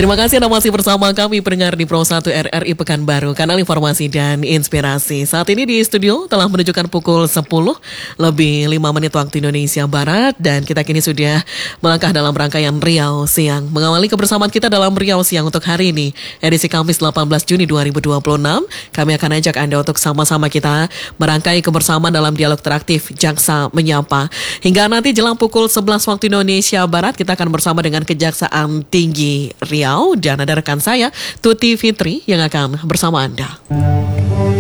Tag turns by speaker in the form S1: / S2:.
S1: Terima kasih Anda masih bersama kami pendengar di Pro 1 RRI Pekanbaru, kanal informasi dan inspirasi. Saat ini di studio telah menunjukkan pukul 10 lebih 5 menit waktu Indonesia Barat, dan kita kini sudah melangkah dalam rangkaian Riau Siang. Mengawali kebersamaan kita dalam Riau Siang untuk hari ini, edisi Kamis 18 Juni 2026, kami akan ajak Anda untuk sama-sama kita merangkai kebersamaan dalam dialog teraktif Jaksa Menyapa. Hingga nanti jelang pukul 11 waktu Indonesia Barat, kita akan bersama dengan Kejaksaan Tinggi Riau, dan ada rekan saya, Tuti Fitri, yang akan bersama Anda.